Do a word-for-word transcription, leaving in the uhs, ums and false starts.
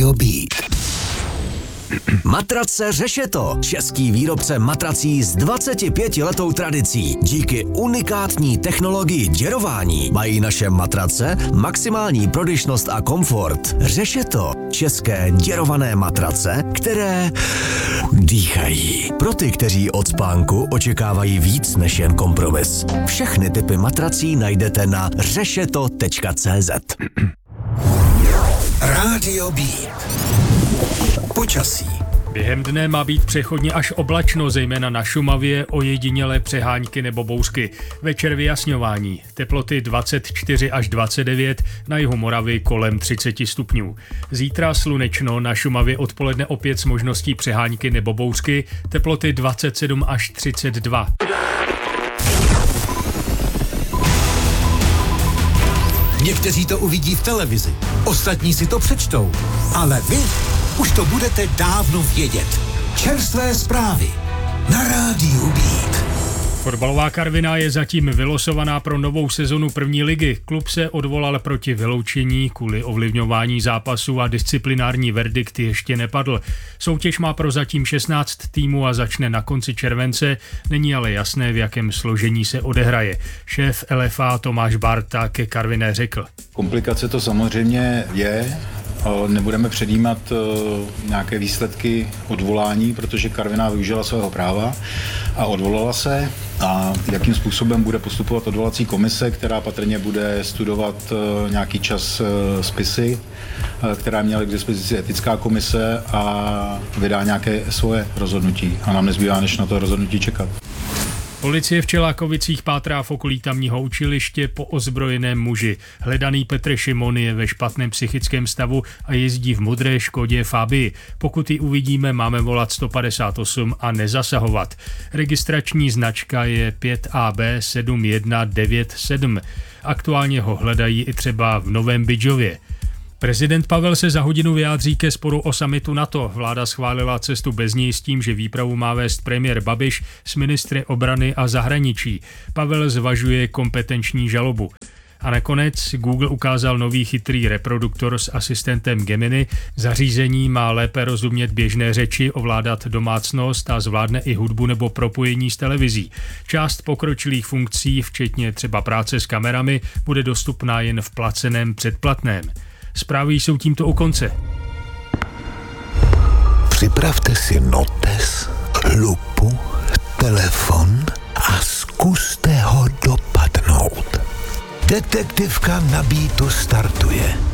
Rádio Beat. Matrace Řešeto, český výrobce matrací s dvacetipětiletou tradicí. Díky unikátní technologii děrování mají naše matrace maximální prodyšnost a komfort. Řešeto, české děrované matrace, které dýchají. Pro ty, kteří od spánku očekávají víc než jen kompromis. Všechny typy matrací najdete na řešeto tečka cé zet. Rádio Beat. Počasí. Během dne má být přechodně až oblačno, zejména na Šumavě, ojedinělé přehánky nebo bouřky. Večer vyjasňování. Teploty dvacet čtyři až dvacet devět, na jihu Moravy kolem třicet stupňů. Zítra slunečno, na Šumavě odpoledne opět s možností přehánky nebo bouřky. Teploty dvacet sedm až třicet dva. Někteří to uvidí v televizi, ostatní si to přečtou, ale vy už to budete dávno vědět. Čerstvé zprávy na Rádiu Beat. Fotbalová Karviná je zatím vylosovaná pro novou sezonu první ligy. Klub se odvolal proti vyloučení, kvůli ovlivňování zápasu a disciplinární verdikt ještě nepadl. Soutěž má prozatím šestnáct týmů a začne na konci července, není ale jasné, v jakém složení se odehraje. Šéf L F A Tomáš Barta ke Karviné řekl. Komplikace to samozřejmě je. Nebudeme předjímat nějaké výsledky odvolání, protože Karviná využila svého práva a odvolala se. A jakým způsobem bude postupovat odvolací komise, která patrně bude studovat nějaký čas spisy, která měla k dispozici etická komise a vydá nějaké svoje rozhodnutí. A nám nezbývá, než na to rozhodnutí čekat. Policie v Čelákovicích pátrá v okolí tamního učiliště po ozbrojeném muži. Hledaný Petr Šimon je ve špatném psychickém stavu a jezdí v modré Škodě Fabii. Pokud ji uvidíme, máme volat sto padesát osm a nezasahovat. Registrační značka je pět A B sedm jedna devět sedm. Aktuálně ho hledají i třeba v Novém Bydžově. Prezident Pavel se za hodinu vyjádří ke sporu o summitu NATO. Vláda schválila cestu bez něj s tím, že výpravu má vést premiér Babiš s ministry obrany a zahraničí. Pavel zvažuje kompetenční žalobu. A nakonec Google ukázal nový chytrý reproduktor s asistentem Gemini. Zařízení má lépe rozumět běžné řeči, ovládat domácnost a zvládne i hudbu nebo propojení s televizí. Část pokročilých funkcí, včetně třeba práce s kamerami, bude dostupná jen v placeném předplatném. Zprávy jsou tímto u konce. Připravte si notes, lupu, telefon a zkuste ho dopadnout. Detektivka na Beatu startuje.